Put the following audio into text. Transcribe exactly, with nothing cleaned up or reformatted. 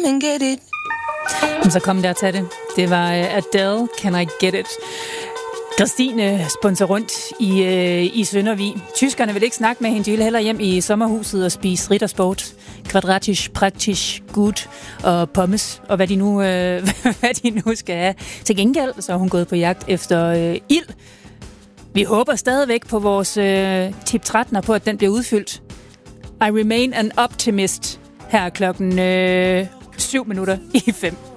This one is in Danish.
come and get it. Men så kom der til det. Det var Adele, Can I Get It? Christine sponsorer rundt i, øh, i Søndervig. Tyskerne vil ikke snakke med hende. De vil hellere hjem i sommerhuset og spise rittersport, kvadratisk, praktisk, gut og pommes, og hvad de, nu, øh, hvad de nu skal have. Til gengæld så er hun gået på jagt efter øh, ild. Vi håber stadigvæk på vores øh, tip tretten på, at den bliver udfyldt. I remain an optimist. Her er klokken øh, syv minutter i fem.